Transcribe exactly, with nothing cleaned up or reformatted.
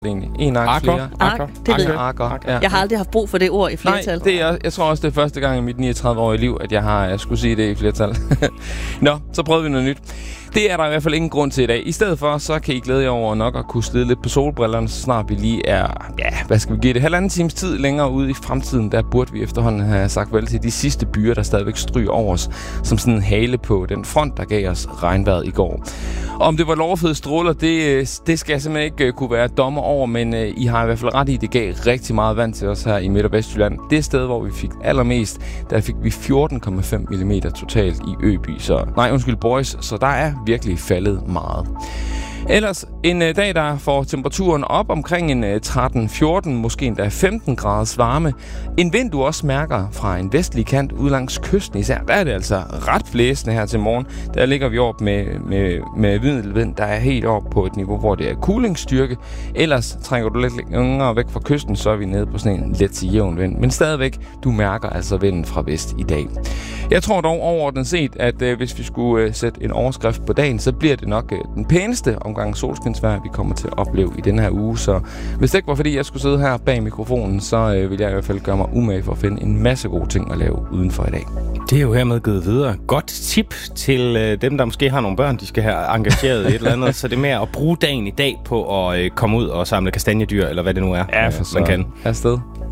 egentlig. En ark, flere. Ark, det ved jeg. Arker, ja. Jeg har aldrig haft brug for det ord i flertal. Nej, det er, jeg tror også, det er første gang i mit niogtredive-årige liv, at jeg har jeg skulle sige det i flertal. Nå, så prøvede vi noget nyt. Det er der i hvert fald ingen grund til i dag. I stedet for, så kan I glæde jer over nok at kunne slide lidt på solbrillerne, så snart vi lige er, ja, hvad skal vi give det, halvanden times tid længere ude i fremtiden. Der burde vi efterhånden have sagt vel til de sidste byer, der stadigvæk stryger over os, som sådan en hale på den front, der gav os regnvejret i går. Og om det var lovfede stråler, det, det skal jeg simpelthen ikke kunne være dommer over, men uh, I har i hvert fald ret i, det gav rigtig meget vand til os her i Midt- og Vestjylland. Det sted, hvor vi fik allermest, der fik vi fjorten komma fem millimeter totalt i Øby. Så, nej, undskyld, boys, så der er virkelig faldet meget. Ellers en øh, dag, der får temperaturen op omkring en øh, tretten fjorten, måske endda femten graders varme. En vind, du også mærker fra en vestlig kant ud langs kysten især. Der er det altså ret blæsende her til morgen. Der ligger vi op med, med, med vindelvind, der er helt op på et niveau, hvor det er kulingsstyrke. Ellers trænger du lidt længere væk fra kysten, så er vi nede på sådan en let til jævn vind. Men stadigvæk, du mærker altså vinden fra vest i dag. Jeg tror dog overordnet set, at øh, hvis vi skulle øh, sætte en overskrift på dagen, så bliver det nok øh, den pæneste omgang solskinsvejr, vi kommer til at opleve i denne her uge. Så hvis det ikke var, fordi jeg skulle sidde her bag mikrofonen, så øh, vil jeg i hvert fald gøre mig umage for at finde en masse gode ting at lave udenfor i dag. Det er jo hermed givet videre. Godt tip til øh, dem, der måske har nogle børn, de skal have engageret i et eller andet. Så det er med at bruge dagen i dag på at øh, komme ud og samle kastanjedyr, eller hvad det nu er, ja, for øh, man kan. Afsted.